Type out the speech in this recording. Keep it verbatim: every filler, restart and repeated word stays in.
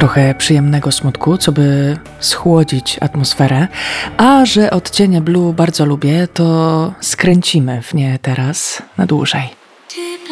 trochę przyjemnego smutku, co by schłodzić atmosferę, a że odcienie blue bardzo lubię, to skręcimy w nie teraz na dłużej.